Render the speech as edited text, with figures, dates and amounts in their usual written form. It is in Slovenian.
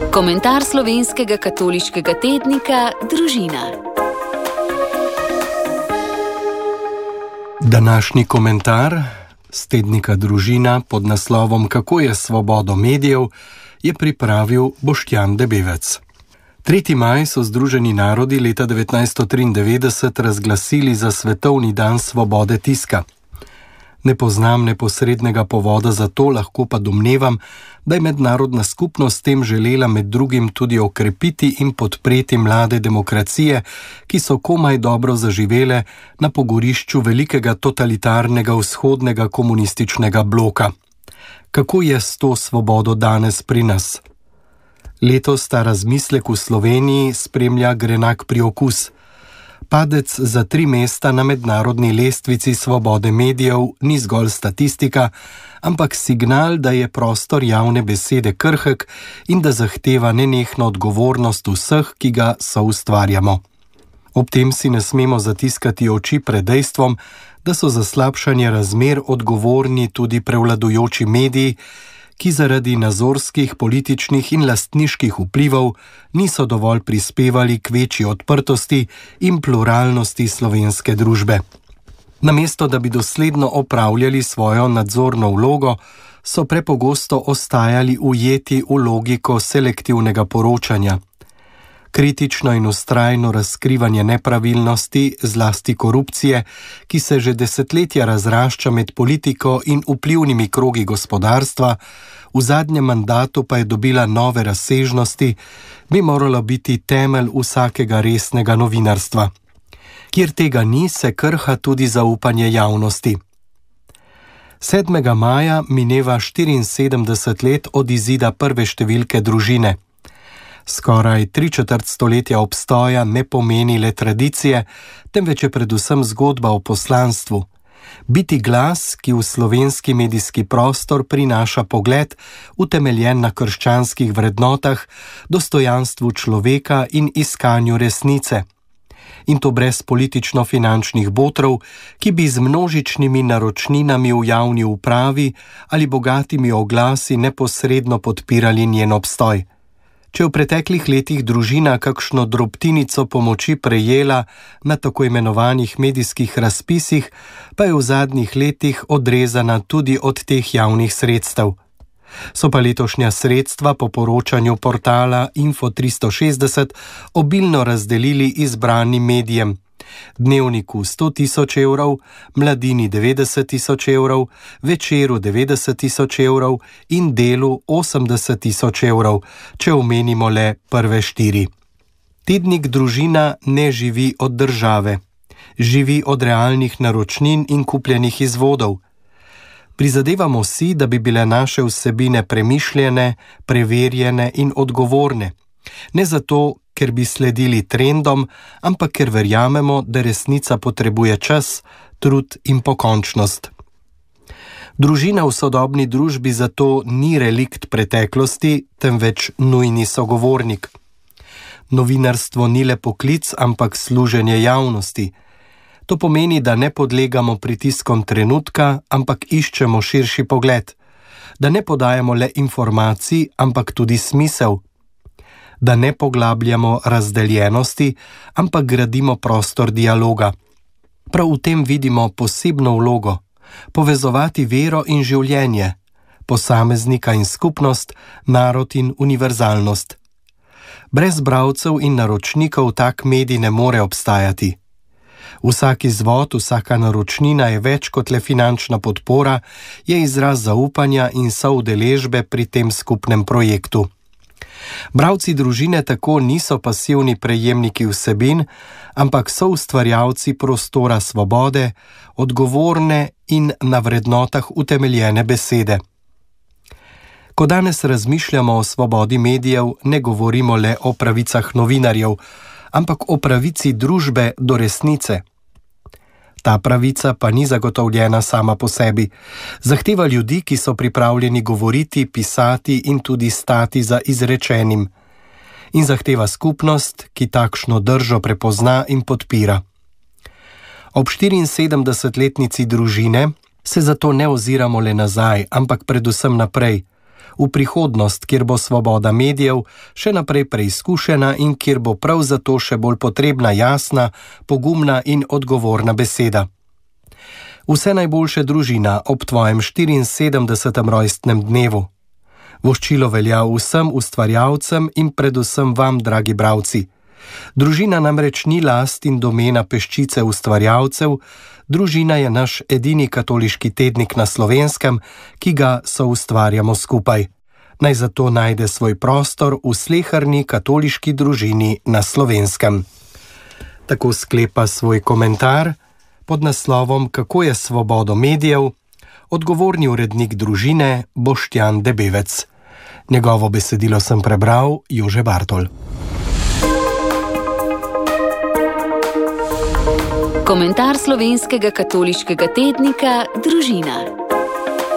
Komentar slovenskega katoliškega tednika Družina. Današnji komentar z tednika Družina pod naslovom Kako je svobodo medijev je pripravil Boštjan Debevec. 3. maj so Združeni narodi leta 1993 razglasili za svetovni dan svobode tiska. Ne poznam neposrednega povoda za to, lahko pa domnevam, da je mednarodna skupnost s tem želela med drugim tudi okrepiti in podpreti mlade demokracije, ki so komaj dobro zaživele na pogorišču velikega totalitarnega vzhodnega komunističnega bloka. Kako je s to svobodo danes pri nas? Letos ta razmislek v Sloveniji spremlja grenak priokus. Padec za 3 mesta na mednarodni lestvici svobode medijev ni zgolj statistika, ampak signal, da je prostor javne besede krhek in da zahteva nenehno odgovornost vseh, ki ga soustvarjamo. Ob tem si ne smemo zatiskati oči pred dejstvom, da so za slabšanje razmer odgovorni tudi prevladujoči mediji, ki zaradi nazorskih, političnih in lastniških vplivov niso dovolj prispevali k večji odprtosti in pluralnosti slovenske družbe. Namesto da bi dosledno opravljali svojo nadzorno vlogo, so prepogosto ostajali ujeti v logiko selektivnega poročanja. Kritično in vztrajno razkrivanje nepravilnosti, zlasti korupcije, ki se že desetletja razrašča med politiko in vplivnimi krogi gospodarstva, v zadnjem mandatu pa je dobila nove razsežnosti, bi moralo biti temelj vsakega resnega novinarstva. Kjer tega ni, se krha tudi zaupanje javnosti. 7. maja mineva 74 let od izida prve številke Družine. Skoraj 3/4 stoletja obstoja ne pomeni le tradicije, temveč je predvsem zgodba o poslanstvu. Biti glas, ki v slovenski medijski prostor prinaša pogled, utemeljen na krščanskih vrednotah, dostojanstvu človeka in iskanju resnice. In to brez politično-finančnih botrov, ki bi z množičnimi naročninami v javni upravi ali bogatimi oglasi neposredno podpirali njen obstoj. Če v preteklih letih Družina kakšno drobtinico pomoči prejela na tako imenovanih medijskih razpisih, pa je v zadnjih letih odrezana tudi od teh javnih sredstev. So pa letošnja sredstva po poročanju portala Info360 obilno razdelili izbranim medijem. Dnevniku 100 000 evrov, Mladini 90 000 evrov, Večeru 90 000 evrov in Delu 80 000 evrov, če omenimo le prve 4. Tednik Družina ne živi od države. Živi od realnih naročnin in kupljenih izvodov. Prizadevamo si, da bi bile naše vsebine premišljene, preverjene in odgovorne. Ne zato, ker bi sledili trendom, ampak ker verjamemo, da resnica potrebuje čas, trud in pokončnost. Družina v sodobni družbi zato ni relikt preteklosti, temveč nujni sogovornik. Novinarstvo ni le poklic, ampak služenje javnosti. To pomeni, da ne podlegamo pritiskom trenutka, ampak iščemo širši pogled. Da ne podajamo le informacij, ampak tudi smisel. Da ne poglabljamo razdeljenosti, ampak gradimo prostor dialoga. Prav v tem vidimo posebno vlogo, povezovati vero in življenje, posameznika in skupnost, narod in univerzalnost. Brez bralcev in naročnikov tak medij ne more obstajati. Vsak izvod, vsaka naročnina je več kot le finančna podpora, je izraz zaupanja in soudeležbe pri tem skupnem projektu. Bralci Družine tako niso pasivni prejemniki vsebin, ampak so ustvarjalci prostora svobode, odgovorne in na vrednotah utemeljene besede. Ko danes razmišljamo o svobodi medijev, ne govorimo le o pravicah novinarjev, ampak o pravici družbe do resnice. Ta pravica pa ni zagotovljena sama po sebi. Zahteva ljudi, ki so pripravljeni govoriti, pisati in tudi stati za izrečenim. In zahteva skupnost, ki takšno držo prepozna in podpira. Ob 74-letnici Družine se zato ne oziramo le nazaj, ampak predvsem naprej. v prihodnost, kjer bo svoboda medijev še naprej preizkušena in kjer bo prav zato še bolj potrebna jasna, pogumna in odgovorna beseda. Vse najboljše, družina, ob tvojem 74. rojstnem dnevu. Voščilo velja vsem ustvarjalcem in predvsem vam, dragi bralci. Družina namreč ni last in domena peščice ustvarjalcev, družina je naš edini katoliški tednik na Slovenskem, ki ga soustvarjamo skupaj. Naj zato najde svoj prostor v sleherni katoliški družini na Slovenskem. Tako sklepa svoj komentar pod naslovom Kako je svobodo medijev odgovorni urednik družine Boštjan Debevec. Njegovo besedilo sem prebral Jože Bartol. Komentar slovenskega katoliškega tednika Družina.